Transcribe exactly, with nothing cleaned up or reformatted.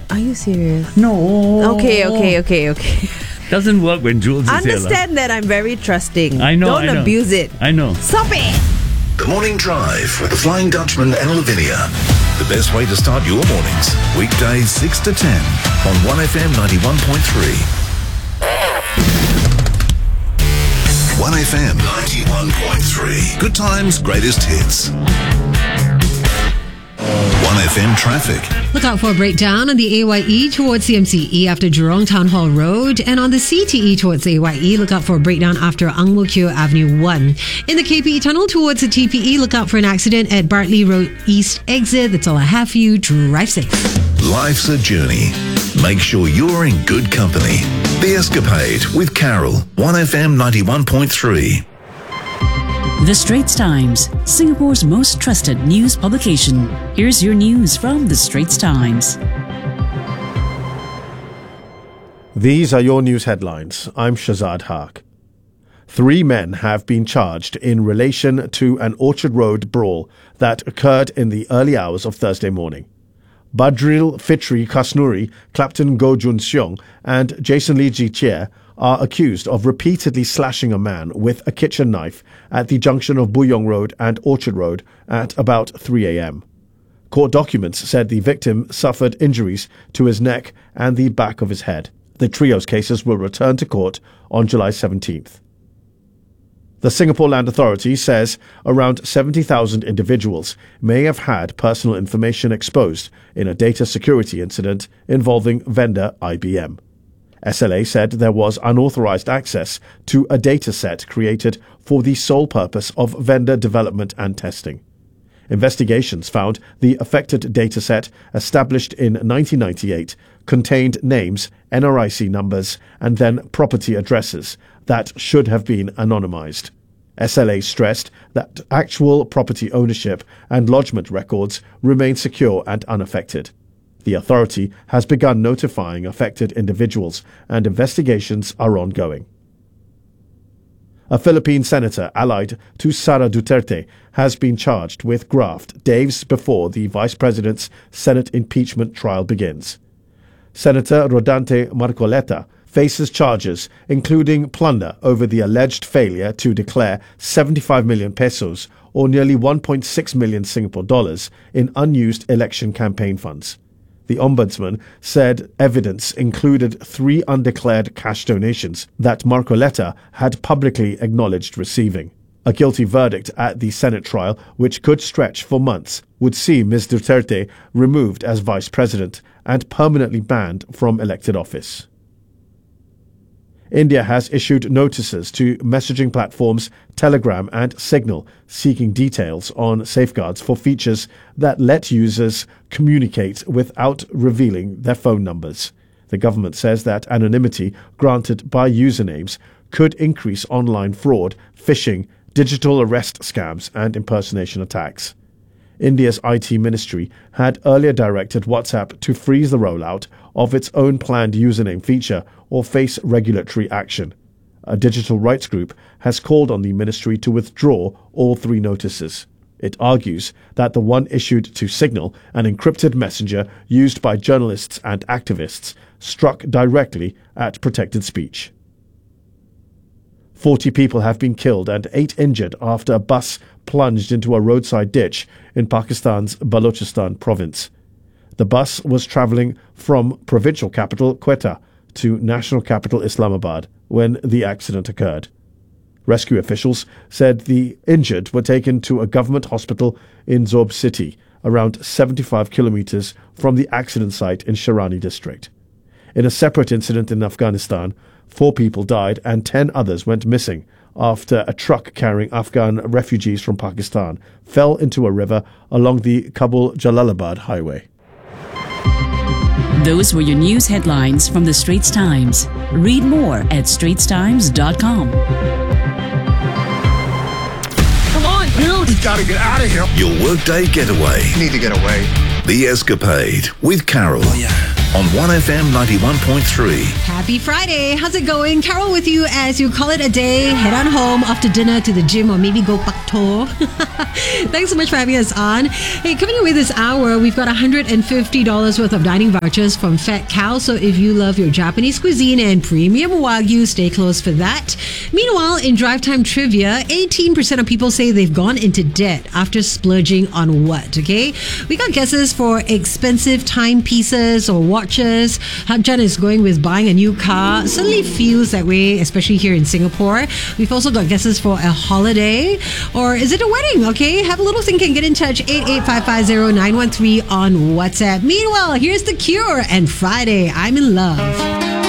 Are you serious? No. Okay, okay, okay, okay. Doesn't work when Jules is here. Understand that I'm very trusting. I know, Don't I know. abuse it. I know. Stop it! The Morning Drive with the Flying Dutchman and Lavinia. The best way to start your mornings. Weekdays six to ten on one F M ninety-one point three. one F M ninety-one point three. Good times, greatest hits. one F M traffic. Look out for a breakdown on the A Y E towards C M C E after Jurong Town Hall Road, and on the C T E towards A Y E, look out for a breakdown after Ang Mo Kio Avenue one. In the K P E tunnel towards the T P E, look out for an accident at Bartley Road East exit. That's all I have for you. Drive safe. Life's a journey. Make sure you're in good company. The Escapade with Carol, one F M ninety-one point three. The Straits Times, Singapore's most trusted news publication. Here's your news from The Straits Times. These are your news headlines. I'm Shazad Haq. Three men have been charged in relation to an Orchard Road brawl that occurred in the early hours of Thursday morning. Badril Fitri Kasnuri, Clapton Go Jun Seong, and Jason Lee Ji Chia are accused of repeatedly slashing a man with a kitchen knife at the junction of Buyong Road and Orchard Road at about three a.m. Court documents said the victim suffered injuries to his neck and the back of his head. The trio's cases will return to court on July seventeenth. The Singapore Land Authority says around seventy thousand individuals may have had personal information exposed in a data security incident involving vendor I B M. S L A said there was unauthorized access to a data set created for the sole purpose of vendor development and testing. Investigations found the affected dataset, established in nineteen ninety-eight, contained names, N R I C numbers, and then property addresses that should have been anonymized. S L A stressed that actual property ownership and lodgement records remain secure and unaffected. The authority has begun notifying affected individuals, and investigations are ongoing. A Philippine senator allied to Sara Duterte has been charged with graft days before the vice president's Senate impeachment trial begins. Senator Rodante Marcoleta faces charges including plunder over the alleged failure to declare seventy-five million pesos, or nearly one point six million Singapore dollars, in unused election campaign funds. The Ombudsman said evidence included three undeclared cash donations that Marcoleta had publicly acknowledged receiving. A guilty verdict at the Senate trial, which could stretch for months, would see Miz Duterte removed as vice president and permanently banned from elected office. India has issued notices to messaging platforms Telegram and Signal seeking details on safeguards for features that let users communicate without revealing their phone numbers. The government says that anonymity granted by usernames could increase online fraud, phishing, digital arrest scams, and impersonation attacks. India's I T ministry had earlier directed WhatsApp to freeze the rollout of its own planned username feature or face regulatory action. A digital rights group has called on the ministry to withdraw all three notices. It argues that the one issued to Signal, an encrypted messenger used by journalists and activists, struck directly at protected speech. Forty people have been killed and eight injured after a bus plunged into a roadside ditch in Pakistan's Balochistan province. The bus was travelling from provincial capital Quetta to national capital Islamabad when the accident occurred. Rescue officials said the injured were taken to a government hospital in Zob city, around seventy-five kilometres from the accident site in Sharani district. In a separate incident in Afghanistan, four people died and ten others went missing after a truck carrying Afghan refugees from Pakistan fell into a river along the Kabul-Jalalabad highway. Those were your news headlines from The Straits Times. Read more at straits times dot com. Come on, dude! We gotta get out of here. Your workday getaway. Need to get away. The Escapade with Carol. Oh, yeah. on one F M ninety-one point three. Happy Friday. How's it going? Carol with you as you call it a day. Head on home after dinner to the gym or maybe go pak to. Thanks so much for having us on. Hey, coming away this hour, we've got one hundred fifty dollars worth of dining vouchers from Fat Cow. So if you love your Japanese cuisine and premium Wagyu, stay close for that. Meanwhile, in Drive Time Trivia, eighteen percent of people say they've gone into debt after splurging on what, okay? We got guesses for expensive timepieces or watches. Hachan is going with buying a new car. Certainly feels that way, especially here in Singapore. We've also got guesses for a holiday. Or is it a wedding, okay? Have a little think and get in touch. eight eight five five zero nine one three on WhatsApp. Meanwhile, here's The Cure and Friday, I'm in Love.